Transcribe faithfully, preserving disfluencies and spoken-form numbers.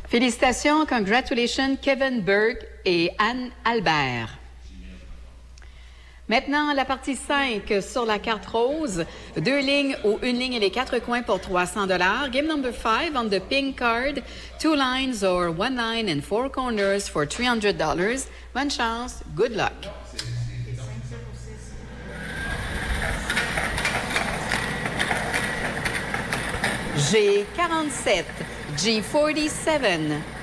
Félicitations, congratulations, Kevin Burke et Anne Albert. Maintenant, la partie cinq sur la carte rose. Deux lignes ou une ligne et les quatre coins pour trois cents dollars. Game number five on the pink card. Two lines or one line and four corners for three hundred dollars. Bonne chance. Good luck. G quarante-sept, G quarante-sept.